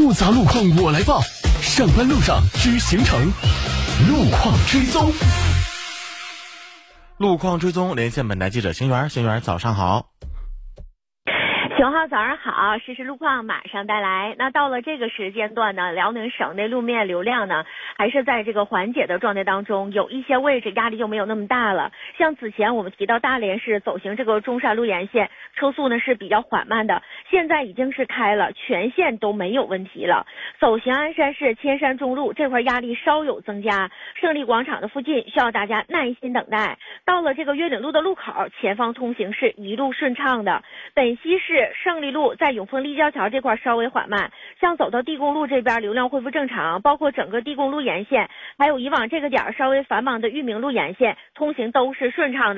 复杂路况我来报，上班路上知行程，路况追踪。 路况追踪连线本台记者邢源，邢源早上好。 熊浩早上好，实时路况马上带来。那到了这个时间段呢，辽宁省内路面流量呢还是在这个缓解的状态当中，有一些位置压力就没有那么大了。像此前我们提到大连市走行这个中山路沿线，车速呢是比较缓慢的，现在已经是开了，全线都没有问题了。走行鞍山市千山中路这块压力稍有增加，胜利广场的附近需要大家耐心等待。到了这个约岭路的路口，前方通行是一路顺畅的。本溪市胜利路在永丰立交桥这块稍微缓慢，像走到地公路这边流量恢复正常，包括整个地公路沿线，还有以往这个点稍微繁忙的裕民路沿线，通行都是顺畅的。